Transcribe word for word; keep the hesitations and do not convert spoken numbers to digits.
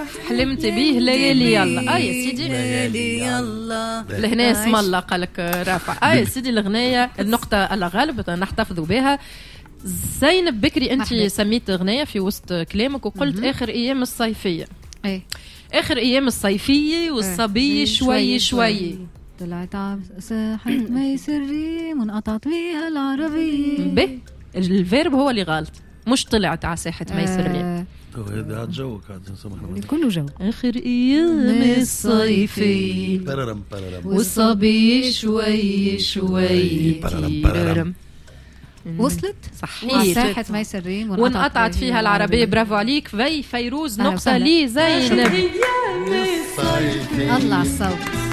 حلمت بيه ليالي يلا. اه يا سيدي ليالي يلا لهنا اسم الله قالك رافع. اه يا سيدي الغنية النقطة الغالب نحتفظوا بها. زينب بكري انت سميت اغنية في وسط كلامك وقلت م-م. اخر ايام الصيفية. ايه اخر ايام الصيفية والصبي ايه. شوي شوي, شوي. طلعت على ساحة ميسري منقطعت فيها العربي. به الفيرب هو اللي غلط مش طلعت على ساحة ميسري. هذا هذا جوك هذا سامحنا كله جو. اخر ايام الصيفية والصبي شوي شوي. وصلت صحيح ساحة ميسري وانقطعت فيها العربية. برافو عليك. في فيروز نقطة لي زينب. الله على الصوت.